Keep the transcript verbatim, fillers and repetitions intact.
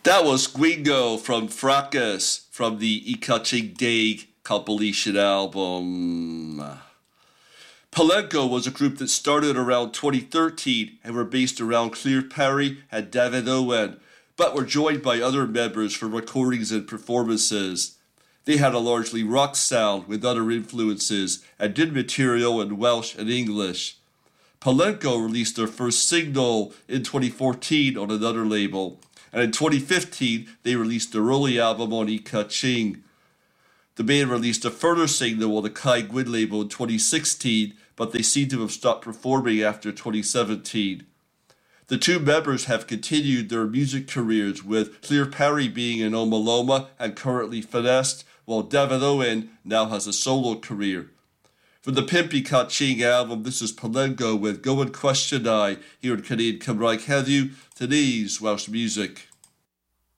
That was Gwingo from Fracas from the Ikaching Day compilation album. Palenko was a group that started around twenty thirteen and were based around Claire Perry and David Owen, but were joined by other members for recordings and performances. They had a largely rock sound with other influences and did material in Welsh and English. Palenko released their first single in twenty fourteen on another label, and in twenty fifteen they released their early album on Ikaching. The band released a further single on the Kai Gwyn label in twenty sixteen, but they seem to have stopped performing after twenty seventeen. The two members have continued their music careers, with Claire Perry being in Omaloma and currently Finessed, while David Owen now has a solo career. From the Pimp Ikaching album, this is Palenko with Go and Question I here in Canadian Cymraeg Heddiw, today's Welsh music.